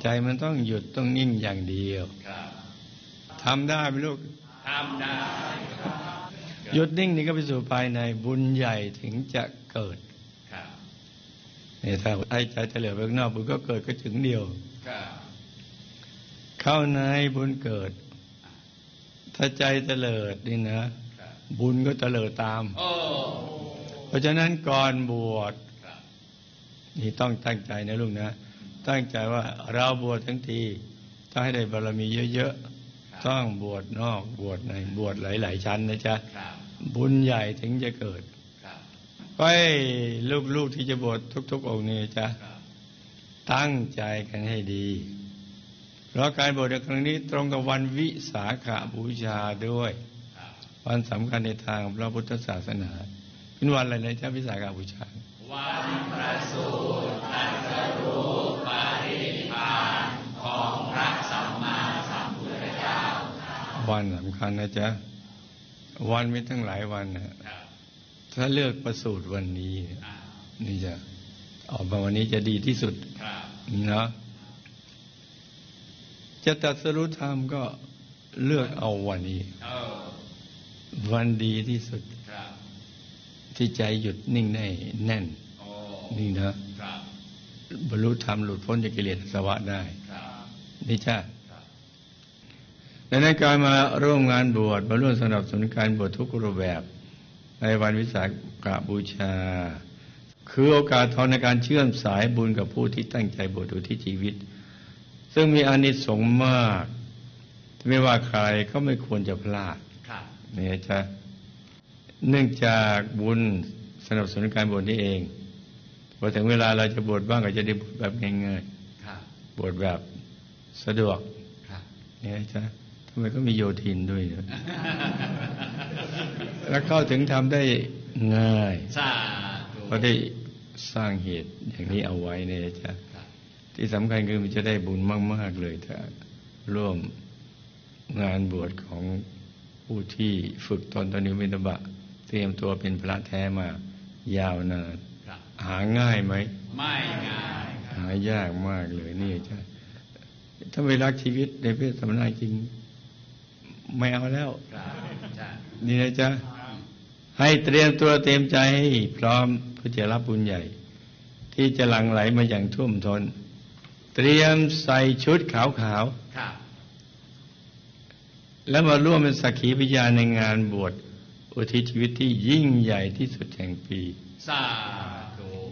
ใจมันต้องหยุดต้องนิ่งอย่างเดียวทำได้ไหมลูกทำได้หยุดนิ่งนี่ก็ไปสู่ภายในบุญใหญ่ถึงจะเกิดเนี่ยถ้าให้ใจเฉลียวไปข้างนอกบุญก็เกิดก็ถึงเดียวเข้าในบุญเกิดถ้าใจเตลิดนี่นะบุญก็เตลิดตามเพราะฉะนั้นก่อนบวชนี่ต้องตั้งใจนะลูกนะตั้งใจว่าเราบวชทั้งทีต้องให้ได้บารมีเยอะๆต้องบวชนอกบวชในบวชหลายๆชั้นนะจ๊ะบุญใหญ่ถึงจะเกิดก็ให้ลูกๆที่จะบวชทุกๆองค์นี่จ๊ะตั้งใจกันให้ดีเพราะการบวชในครั้งนี้ตรงกับวันวิสาขบูชาด้วยวันสำคัญในทางพระพุทธศาสนาเป็นวันอะไรนะจ๊ะวิสาขบูชาวันประสูติตรัสรู้ปรินิพพานของพระสัมมาสัมพุทธเจ้าวันสำคัญนะจ๊ะวันมีทั้งหลายวันนะถ้าเลือกประสูติวันนี้นี่จะออกมาวันนี้จะดีที่สุดเนาะจะตรัสรู้ธรรมก็เลือกเอาวันนี้วันดีที่สุดที่ใจหยุดนิ่งได้แน่นนี่นะบรรลุธรรมหลุดพ้นจากกิเลสอาสวะได้นี่จ้าดังนั้นการมาร่วมงานบวชมาร่วมสนับสนุนการบวชทุกรูปแบบในวันวิสาขบูชาคือโอกาสทองในการเชื่อมสายบุญกับผู้ที่ตั้งใจบวชอุทิศชีวิตซึ่งมีอานิสงส์มากไม่ว่าใครก็ไม่ควรจะพลาดนี่จ้ะเนื่องจากบุญสนับสนุนการบวชนี่เองพอถึงเวลาเราจะบวชบ้างก็จะได้บวชแบบง่ายๆบวชแบบสะดวกนี่จ้ะทำไมก็มีโยทินด้วยแล้วเข้าถึงทำได้ง่ายเพราะได้สร้างเหตุอย่างนี้เอาไว้เนี่ยจ้ะที่สำคัญคือมันจะได้บุญมากๆเลยถ้าร่วมงานบวชของผู้ที่ฝึกตนนิมิตบะเตรียมตัวเป็นพระแท้มายาวนานหาง่ายไหมไม่ง่ายหายากมากเลยนี่จ้ะถ้าไม่รักชีวิตในเพศสัมพันธ์จริงไม่เอาแล้วนี่นะจ๊ะให้เตรียมตัวเตรียมใจให้พร้อมเพื่อจะรับบุญใหญ่ที่จะหลั่งไหลมาอย่างท่วมท้นเตรียมใส่ชุดขาวๆแล้วมาร่วมเป็นสักขีพยานในงานบวชอุทิศชีวิตที่ยิ่งใหญ่ที่สุดแห่งปี